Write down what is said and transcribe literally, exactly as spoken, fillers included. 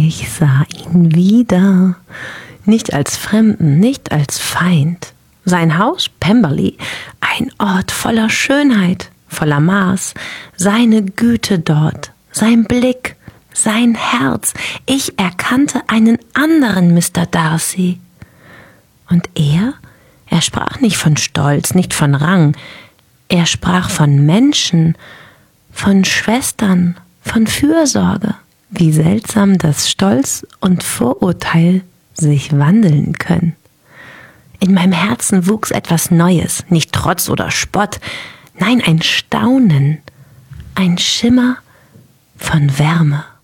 Ich sah ihn wieder. Nicht als Fremden, nicht als Feind. Sein Haus, Pemberley, ein Ort voller Schönheit, voller Maß. Seine Güte dort, sein Blick, sein Herz. Ich erkannte einen anderen Mister Darcy. Und er? Er sprach nicht von Stolz, nicht von Rang. Er sprach von Menschen, von Schwestern, von Fürsorge. Wie seltsam, dass Stolz und Vorurteil sich wandeln können. In meinem Herzen wuchs etwas Neues, nicht Trotz oder Spott, nein, ein Staunen, ein Schimmer von Wärme.